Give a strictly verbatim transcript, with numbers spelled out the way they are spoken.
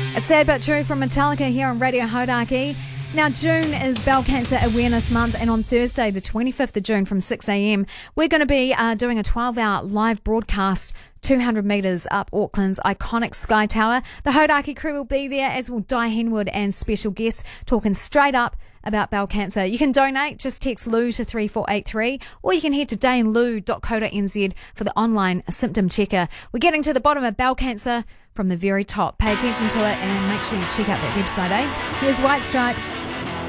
Sad but true from Metallica here on Radio Hodaki. Now, June is Bowel Cancer Awareness Month, and on Thursday, the twenty-fifth of June from six a.m, we're going to be uh, doing a twelve-hour live broadcast two hundred metres up Auckland's iconic Sky Tower. The Hodaki crew will be there, as will Di Henwood and special guests, talking straight up about bowel cancer. You can donate, just text Lou to three four eight three, or you can head to daneLou dot co dot n z for the online symptom checker. We're getting to the bottom of bowel cancer from the very top. Pay attention to it and make sure you check out that website, eh? Here's White Stripes.